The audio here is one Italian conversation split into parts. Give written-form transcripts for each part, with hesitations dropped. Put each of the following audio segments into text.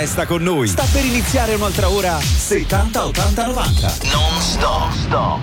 Resta con noi. Sta per iniziare un'altra ora 70 80 90. Non stop.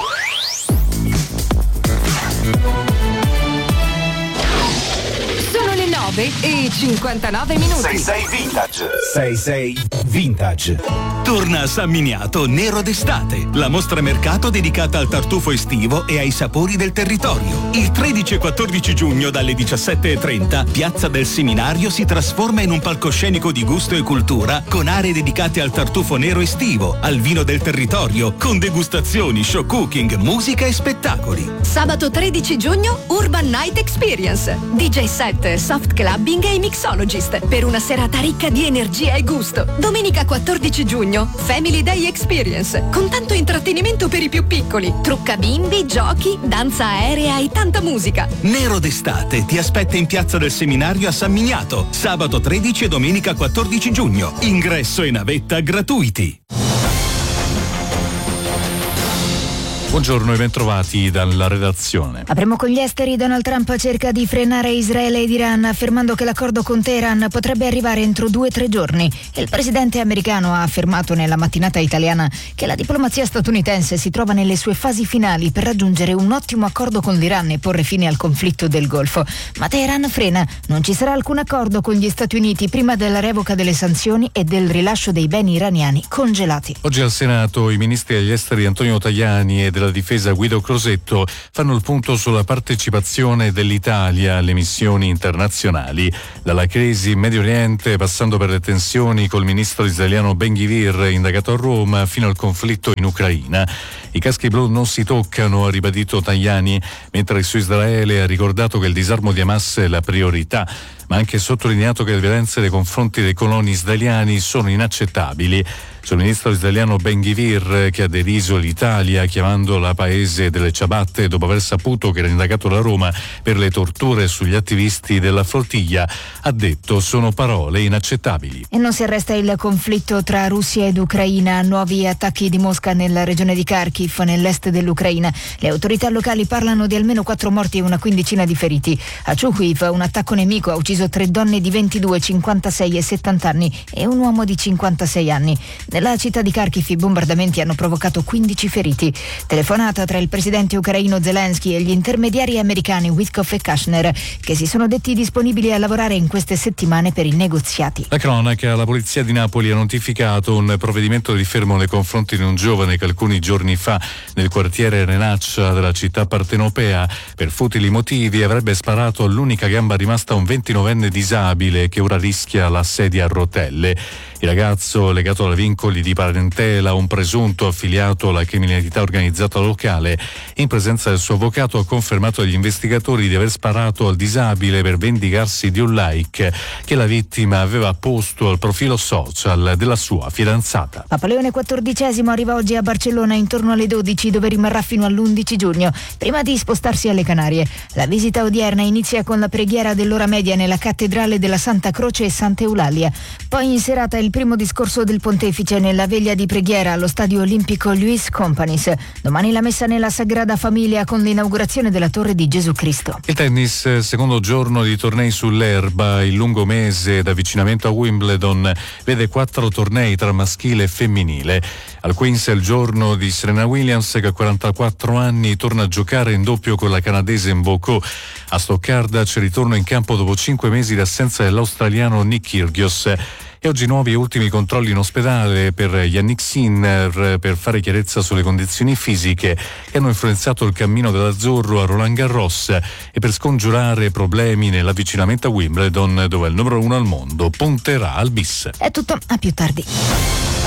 Sono le 9:59. 66 Vintage. 66 Vintage. Torna a San Miniato Nero d'estate, la mostra mercato dedicata al tartufo estivo e ai sapori del territorio. Il 13 e 14 giugno dalle 17:30 Piazza del Seminario si trasforma in un palcoscenico di gusto e cultura con aree dedicate al tartufo nero estivo, al vino del territorio, con degustazioni, show cooking, musica e spettacoli. Sabato 13 giugno Urban Night Experience, DJ set, soft clubbing e mixologist per una serata ricca di energia e gusto. Domenica 14 giugno Family Day Experience, con tanto intrattenimento per i più piccoli, trucca bimbi, giochi, danza aerea e tanta musica. Nero d'estate ti aspetta in Piazza del Seminario a San Miniato, sabato 13 e domenica 14 giugno. Ingresso e navetta gratuiti. Buongiorno e bentrovati dalla redazione. Apriamo con gli esteri. Donald Trump cerca di frenare Israele ed Iran, affermando che l'accordo con Teheran potrebbe arrivare entro 2-3 giorni. Il presidente americano ha affermato nella mattinata italiana che la diplomazia statunitense si trova nelle sue fasi finali per raggiungere un ottimo accordo con l'Iran e porre fine al conflitto del Golfo. Ma Teheran frena. Non ci sarà alcun accordo con gli Stati Uniti prima della revoca delle sanzioni e del rilascio dei beni iraniani congelati. Oggi al Senato i ministri degli esteri Antonio Tajani e della difesa Guido Crosetto fanno il punto sulla partecipazione dell'Italia alle missioni internazionali, dalla crisi in Medio Oriente passando per le tensioni col ministro israeliano Ben-Gvir indagato a Roma fino al conflitto in Ucraina. I caschi blu non si toccano, ha ribadito Tajani, mentre su Israele ha ricordato che il disarmo di Hamas è la priorità, ma ha anche sottolineato che le violenze nei confronti dei coloni israeliani sono inaccettabili. Sul ministro israeliano Ben-Gvir, che ha deriso l'Italia chiamandola paese delle ciabatte dopo aver saputo che era indagato da Roma per le torture sugli attivisti della flottiglia, ha detto sono parole inaccettabili. E non si arresta il conflitto tra Russia ed Ucraina. Nuovi attacchi di Mosca nella regione di Kharkiv, nell'est dell'Ucraina. Le autorità locali parlano di almeno 4 morti e una quindicina di feriti. A Chukuiv un attacco nemico ha ucciso 3 donne di 22, 56 e 70 anni e un uomo di 56 anni. Nella città di Kharkiv i bombardamenti hanno provocato 15 feriti. Telefonata tra il presidente ucraino Zelensky e gli intermediari americani Witkoff e Kushner, che si sono detti disponibili a lavorare in queste settimane per i negoziati. La cronaca: la polizia di Napoli ha notificato un provvedimento di fermo nei confronti di un giovane che alcuni giorni fa nel quartiere Renaccia della città partenopea per futili motivi avrebbe sparato all'unica gamba rimasta a un 29enne disabile che ora rischia la sedia a rotelle. Il ragazzo, legato a vincoli di parentela, un presunto affiliato alla criminalità organizzata locale, in presenza del suo avvocato ha confermato agli investigatori di aver sparato al disabile per vendicarsi di un like che la vittima aveva posto al profilo social della sua fidanzata. Papa Leone XIV arriva oggi a Barcellona intorno alle 12, dove rimarrà fino all'11 giugno, prima di spostarsi alle Canarie. La visita odierna inizia con la preghiera dell'ora media nella cattedrale della Santa Croce e Santa Eulalia. Poi in serata il primo discorso del pontefice nella veglia di preghiera allo stadio olimpico Luis Companys. Domani la messa nella Sagrada Famiglia con l'inaugurazione della Torre di Gesù Cristo. Il tennis, secondo giorno di tornei sull'erba. Il lungo mese d'avvicinamento a Wimbledon vede 4 tornei tra maschile e femminile. Al Queens è il giorno di Serena Williams, che a 44 anni torna a giocare in doppio con la canadese Mboko. A Stoccarda c'è ritorno in campo dopo 5 mesi di assenza dell'australiano Nick Kyrgios. E oggi nuovi e ultimi controlli in ospedale per Yannick Sinner per fare chiarezza sulle condizioni fisiche che hanno influenzato il cammino dell'azzurro a Roland Garros e per scongiurare problemi nell'avvicinamento a Wimbledon, dove il numero 1 al mondo punterà al bis. È tutto, a più tardi.